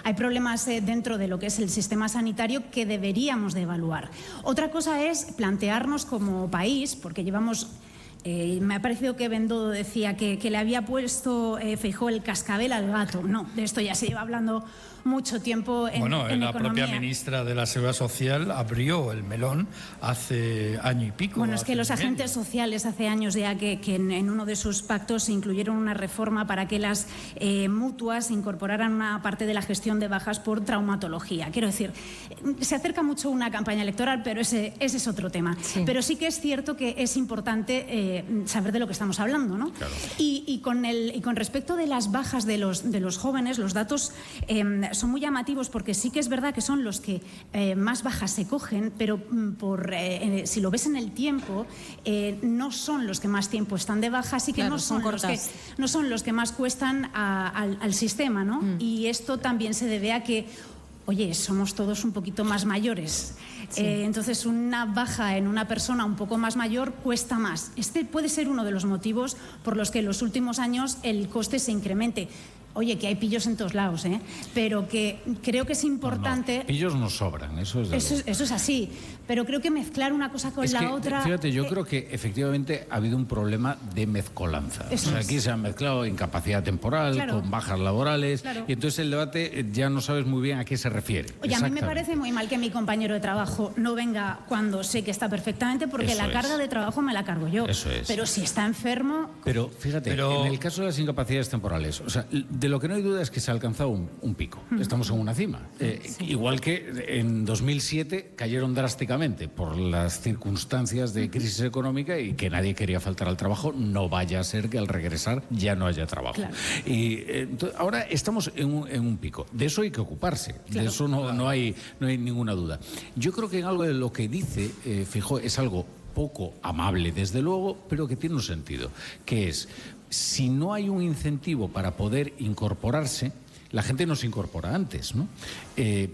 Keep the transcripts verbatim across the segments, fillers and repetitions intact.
hay problemas eh, dentro de lo que es el sistema sanitario que deberíamos de evaluar. Otra cosa es plantearnos como país, porque llevamos... Eh, me ha parecido que Bendodo decía que, que le había puesto eh, Feijóo el cascabel al gato. No, de esto ya se lleva hablando mucho tiempo en, bueno, en la economía. propia ministra de la Seguridad Social abrió el melón hace año y pico. Bueno, es que los agentes sociales hace años ya que, que en, en uno de sus pactos incluyeron una reforma para que las eh, mutuas incorporaran una parte de la gestión de bajas por traumatología. Quiero decir, se acerca mucho una campaña electoral, pero ese, ese es otro tema. Sí. Pero sí que es cierto que es importante eh, saber de lo que estamos hablando, ¿no? Claro. Y, y, con el, y con respecto de las bajas de los, de los jóvenes, los datos eh, son muy llamativos porque sí que es verdad que son los que eh, más bajas se cogen, pero por, eh, si lo ves en el tiempo, eh, no son los que más tiempo están de baja, así que claro, no, son son los que, no son los que más cuestan a, al, al sistema, ¿no? Mm. Y esto también se debe a que, oye, somos todos un poquito más mayores. Sí. Eh, entonces, una baja en una persona un poco más mayor cuesta más. Este puede ser uno de los motivos por los que en los últimos años el coste se incremente. Oye, que hay pillos en todos lados, ¿eh? Pero que creo que es importante... No, no. Pillos nos sobran, eso es de eso, es, eso es así, pero creo que mezclar una cosa con es la que, otra... Fíjate, yo eh... creo que efectivamente ha habido un problema de mezcolanza. Eso o sea, es. aquí se ha mezclado incapacidad temporal, claro, con bajas laborales, claro, y entonces el debate ya no sabes muy bien a qué se refiere. Oye, a mí me parece muy mal que mi compañero de trabajo no venga cuando sé que está perfectamente, porque eso la carga es. de trabajo me la cargo yo. Eso es. Pero si está enfermo... Pero fíjate, pero... en el caso de las incapacidades temporales, o sea, de lo que no hay duda es que se ha alcanzado un, un pico. Estamos en una cima. Eh, sí. Igual que en dos mil siete cayeron drásticamente por las circunstancias de crisis económica y que nadie quería faltar al trabajo, no vaya a ser que al regresar ya no haya trabajo. Claro. Y eh, entonces, ahora estamos en un, en un pico. De eso hay que ocuparse. Claro. De eso no, no, hay, no hay ninguna duda. Yo creo que en algo de lo que dice eh, Feijóo es algo poco amable, desde luego, pero que tiene un sentido, que es, si no hay un incentivo para poder incorporarse, la gente no se incorpora antes, ¿no? Eh,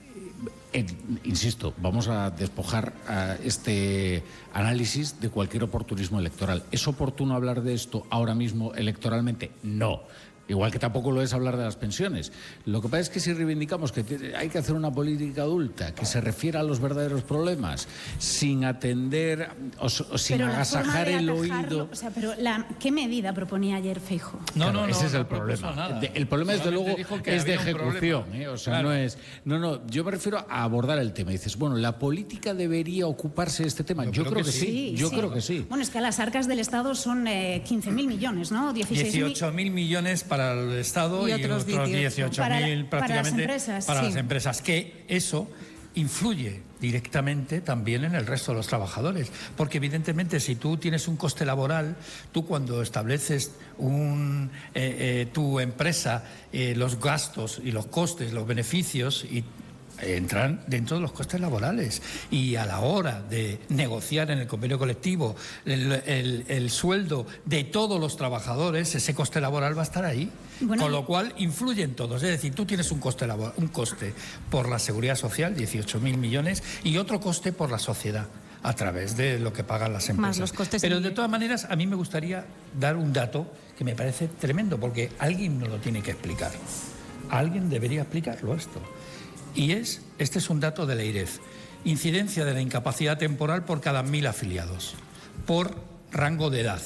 eh, insisto, vamos a despojar a este análisis de cualquier oportunismo electoral. ¿Es oportuno hablar de esto ahora mismo electoralmente? No. Igual que tampoco lo es hablar de las pensiones. Lo que pasa es que si reivindicamos que hay que hacer una política adulta que se refiera a los verdaderos problemas, sin atender o, o sin pero agasajar el oído... O sea, pero la, ¿qué medida proponía ayer Feijóo? No, claro, no, no, ese es el no problema. De, el problema, desde luego, es de ejecución. ¿eh? O sea, claro. no es... No, no, yo me refiero a abordar el tema. Y dices, bueno, ¿la política debería ocuparse de este tema? Yo, yo creo, creo que sí. sí yo sí. creo que sí. Bueno, es que las arcas del Estado son eh, quince mil millones, ¿no? dieciocho mil millones para el Estado y, y otros dieciocho mil prácticamente para las empresas, para sí. las empresas, que eso influye directamente también en el resto de los trabajadores, porque evidentemente si tú tienes un coste laboral, tú cuando estableces un, eh, eh, tu empresa, eh, los gastos y los costes, los beneficios y entran dentro de los costes laborales, y a la hora de negociar en el convenio colectivo el, el, el sueldo de todos los trabajadores, ese coste laboral va a estar ahí, bueno, con lo cual influyen todos. Es decir, tú tienes un coste labor, un coste por la seguridad social, dieciocho mil millones, y otro coste por la sociedad a través de lo que pagan las empresas. Más los costes. Pero de todas maneras, a mí me gustaría dar un dato que me parece tremendo, porque alguien nos lo tiene que explicar. Alguien debería explicarlo esto. Y es, este es un dato de la IREF, incidencia de la incapacidad temporal por cada mil afiliados, por rango de edad.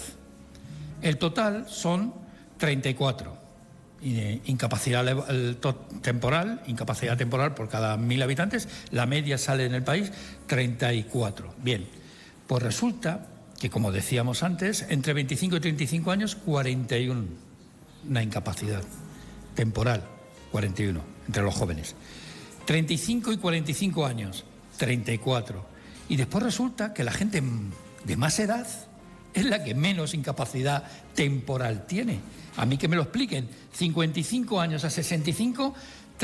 El total son treinta y cuatro. Incapacidad temporal, incapacidad temporal por cada mil habitantes, la media sale en el país treinta y cuatro. Bien, pues resulta que, como decíamos antes, entre veinticinco y treinta y cinco años, cuarenta y uno, una incapacidad temporal, cuarenta y uno, entre los jóvenes. treinta y cinco y cuarenta y cinco años, treinta y cuatro. Y después resulta que la gente de más edad es la que menos incapacidad temporal tiene. A mí que me lo expliquen. cincuenta y cinco años a sesenta y cinco,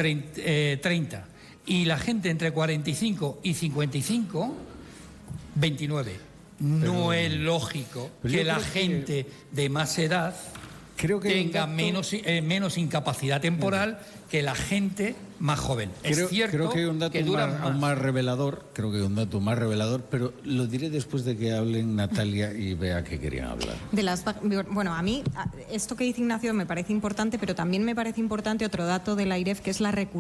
treinta. Y la gente entre cuarenta y cinco y cincuenta y cinco, veintinueve. No pero, es lógico que la gente que... de más edad creo que tenga dato... menos, eh, menos incapacidad temporal que la gente más joven. Creo, es cierto creo que hay un dato que más, más. más revelador, creo que hay un dato más revelador, pero lo diré después de que hablen Natalia y Bea que querían hablar. De las, bueno, a mí esto que dice Ignacio me parece importante, pero también me parece importante otro dato de la IREF, que es la recurrencia.